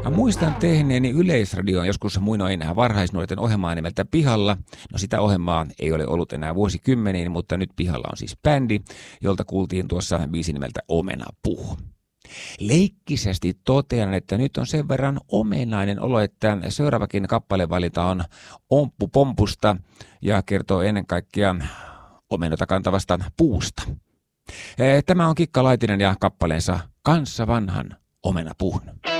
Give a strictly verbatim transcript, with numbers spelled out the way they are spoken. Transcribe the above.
Muistan tehneeni Yleisradioon joskus muinoin varhaisnuorten ohjelmaa nimeltä Pihalla. No sitä ohjelmaa ei ole ollut enää vuosikymmeniin, mutta nyt Pihalla on siis bändi, jolta kuultiin tuossa biisi nimeltä Omenapuhu. Leikkisesti totean, että nyt on sen verran omenainen olo, että seuraavakin kappalevalinta on Omppu Pompusta ja kertoo ennen kaikkea omenoita kantavasta puusta. Tämä on Kikka Laitinen ja kappaleensa Kanssa vanhan omenapuun.